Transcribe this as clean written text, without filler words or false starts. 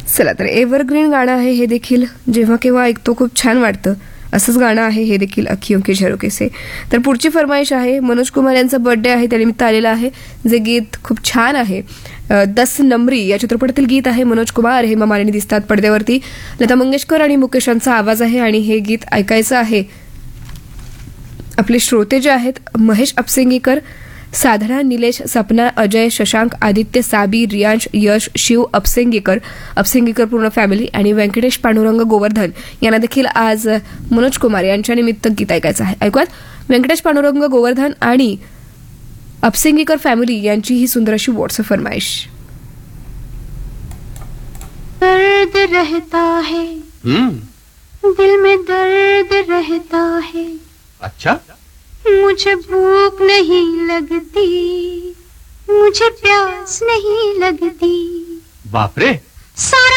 चला तर एव्हरग्रीन गाणं आहे हे देखील, जेव्हा केव्हा ऐकतो खूप छान वाटतं असंच गाणं आहे हे देखील, अखियों के झरोके से. तर पुढची फरमाईश आहे, मनोज कुमार यांचा बर्थडे आहे त्यानिमित्त आलेला आहे, जे गीत खूप छान आहे. 10 नंबरी या चित्रपटातील गीत आहे. मनोज कुमार हेमा मालिनी दिसतात पडद्यावरती, लता मंगेशकर आणि मुकेश यांचा आवाज आहे आणि हे गीत ऐकायचं आहे. आपले श्रोते जे आहेत, महेश अपसिंगीकर, साधना, निलेश, सपना, अजय, शशांक, आदित्य, साबी, रियांश, यश, शिव, अपसिंगीकर पूर्ण फॅमिली आणि व्यंकटेश पांडुरंग गोवर्धन यांना देखील आज मनोज कुमार यांच्या निमित्त गीत ऐकायचं आहे. ऐकूयात व्यंकटेश पांडुरंग गोवर्धन आणि अपसिंगीकर फॅमिली यांची ही सुंदर अशी व्हॉट्सअप फरमाइश. दर्द रहता है दिल में, दर्द रहता है. अच्छा, मुझे भूख नहीं लगती, मुझे प्यास नहीं लगती. बाप रे. सारा